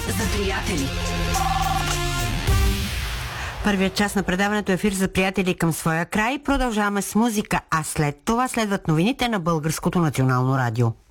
за приятели. Първият част на предаването Ефир за приятели към своя край. Продължаваме с музика, а след това следват новините на Българското национално радио.